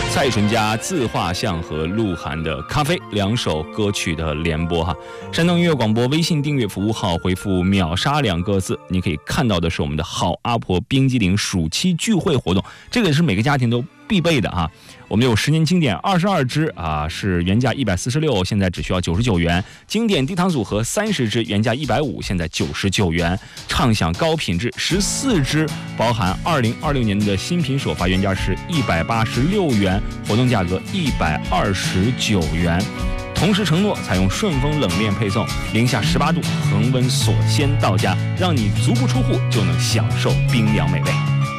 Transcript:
蔡淳佳自画像和鹿晗的咖啡2首歌曲的联播哈。山东音乐广播微信订阅服务号回复秒杀2个字，你可以看到的是我们的好阿婆冰激凌暑期聚会活动，这个是每个家庭都必备的啊。我们有10年经典22支啊，是原价146，现在只需要99元。经典低糖组合30支，原价150，现在99元。畅享高品质14支，包含2026年的新品首发，原价是186元，活动价格129元。同时承诺采用顺丰冷链配送，零下18度，恒温锁鲜到家，让你足不出户就能享受冰凉美味。